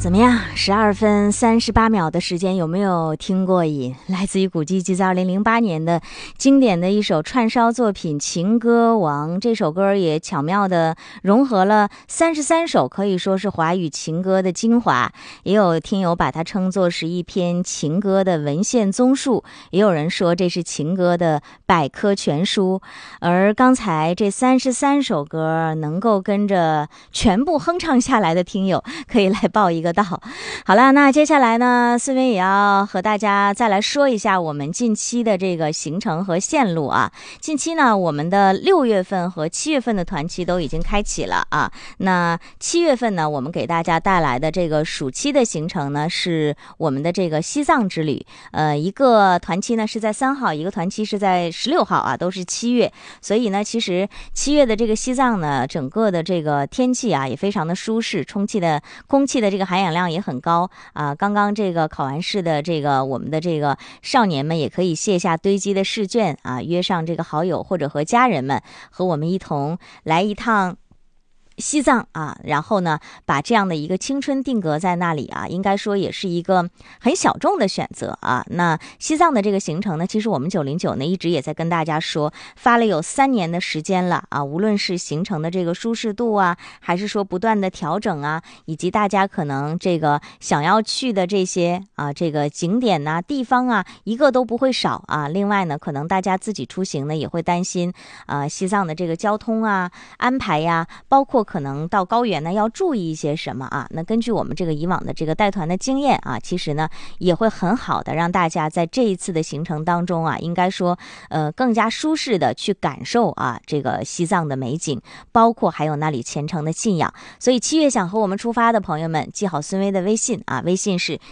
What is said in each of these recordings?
怎么样？12分38秒的时间，有没有听过瘾？来自于古巨基在2008年的经典的一首串烧作品《情歌王》，这首歌也巧妙地融合了33首可以说是华语情歌的精华。也有听友把它称作是一篇情歌的文献综述，也有人说这是情歌的百科全书。而刚才这33首歌能够跟着全部哼唱下来的听友，可以来报一个到。好了，那接下来呢，思维也要和大家再来说一下我们近期的这个行程和线路啊。近期呢，我们的6月份和7月份的团期都已经开启了啊。那7月份呢，我们给大家带来的这个暑期的行程呢，是我们的这个西藏之旅。一个团期呢是在3号，一个团期是在16号啊，都是7月。所以呢，其实7月的这个西藏呢，整个的这个天气啊也非常的舒适，空气的这个含氧量也很高啊。刚刚这个考完试的这个我们的这个少年们也可以卸下堆积的试卷啊，约上这个好友或者和家人们，和我们一同来一趟西藏啊，然后呢，把这样的一个青春定格在那里啊，应该说也是一个很小众的选择啊。那西藏的这个行程呢，其实我们909呢一直也在跟大家说，发了有3年的时间了啊。无论是行程的这个舒适度啊，还是说不断的调整啊，以及大家可能这个想要去的这些啊这个景点呐、地方啊，一个都不会少啊。另外呢，可能大家自己出行呢也会担心西藏的这个交通啊安排呀，包括可能到高原呢要注意一些什么啊？那根据我们这个以往的这个带团的经验啊，其实呢也会很好的让大家在这一次的行程当中啊，应该说更加舒适的去感受啊这个西藏的美景，包括还有那里虔诚的信仰。所以7月想和我们出发的朋友们，记好孙薇的微信啊，微信是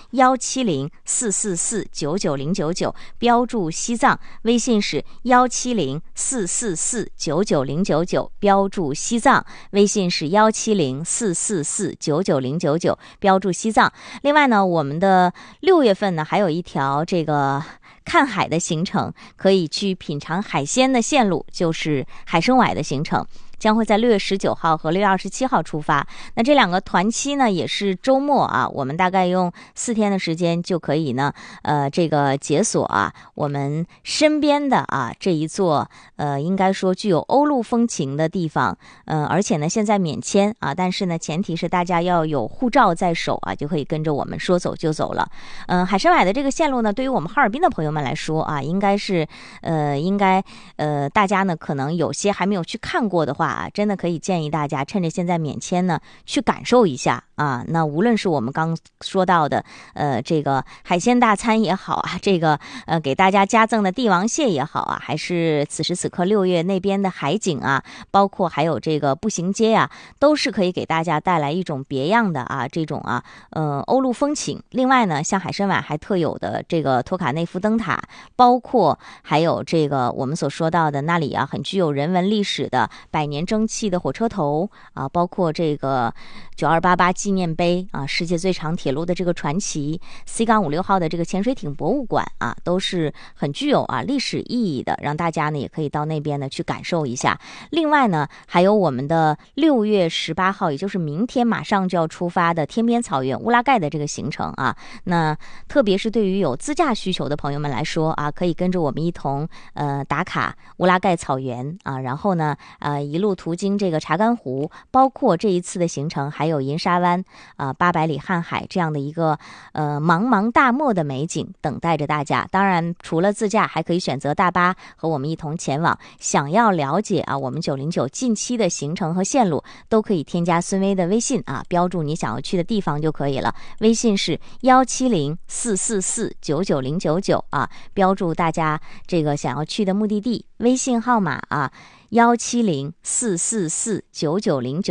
17044499099，标注西藏，微信是17044499099，标注西藏，微信是17044499099，标注西藏。另外呢，我们的6月份呢还有一条这个看海的行程，可以去品尝海鲜的线路，就是海参崴的行程，将会在6月19号和6月27号出发。那这2个团期呢也是周末啊，我们大概用4天的时间就可以呢这个解锁啊我们身边的啊这一座应该说具有欧陆风情的地方。而且呢现在免签啊，但是呢前提是大家要有护照在手啊，就可以跟着我们说走就走了。海参崴的这个线路呢，对于我们哈尔滨的朋友们来说啊，应该是大家呢可能有些还没有去看过的话啊，真的可以建议大家趁着现在免签呢去感受一下啊。那无论是我们刚说到的这个海鲜大餐也好啊，这个给大家加赠的帝王蟹也好啊，还是此时此刻6月那边的海景啊，包括还有这个步行街啊，都是可以给大家带来一种别样的啊这种啊欧陆风情。另外呢，像海参崴还特有的这个托卡内夫灯塔，包括还有这个我们所说到的那里啊很具有人文历史的百年蒸汽的火车头啊，包括这个9288纪念碑啊，世界最长铁路的这个传奇 C-56 号的这个潜水艇博物馆啊，都是很具有历史意义的，让大家呢也可以到那边呢去感受一下。另外呢，还有我们的6月18号，也就是明天马上就要出发的天边草原乌拉盖的这个行程啊。那特别是对于有自驾需求的朋友们来说啊，可以跟着我们一同打卡乌拉盖草原啊，然后呢一路途经这个查干湖，包括这一次的行程还有银沙湾800里瀚海这样的一个茫茫大漠的美景等待着大家。当然除了自驾，还可以选择大巴和我们一同前往。想要了解我们909近期的行程和线路，都可以添加孙薇的微信啊，标注你想要去的地方就可以了。微信是17044499099啊，标注大家这个想要去的目的地，微信号码啊17044499099。